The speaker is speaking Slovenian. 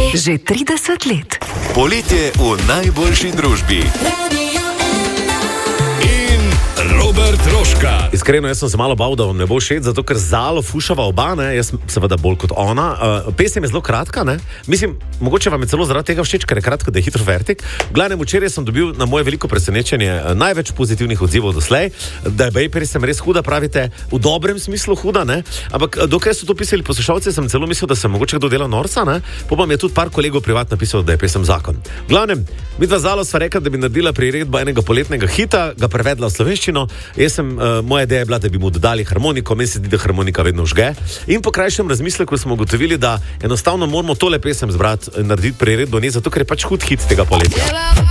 Že 30 let. Poletje v najboljši družbi. Robert Rožka. Iskreno, jaz sem se malo bal, da vam ne bo všeč, zato ker Zalo fušava oba, ne, jaz seveda bolj kot ona. Pesem je zelo kratka, ne. Mislim, mogoče vam je celo zaradi tega všeč, ker je kratka, da je hitro fertik. Glavnem, včeraj sem dobil na moje veliko presenečenje največ pozitivnih odzivov doslej, da je Bejper sem res huda, pravite, v dobrem smislu huda, ne. Ampak dokaj so to pisali poslušalci, sem celo mislil, da se mogoče kdo dela norca, ne. Potem je tudi par kolegov privat napisal, da je pesem zakon. Glavnem, midva Zalo sva rekla, da bi naredila priredbo enega poletnega hita, ga prevedla v slovenščino. Moja ideja je bila, da bi mu dodali harmoniko, meni se zdi, da harmonika vedno žge. In po krajšem razmisleku smo ugotovili, da enostavno moramo tole pesem zbrati, narediti priredbo, ne zato, ker je pač hud hit tega poletja.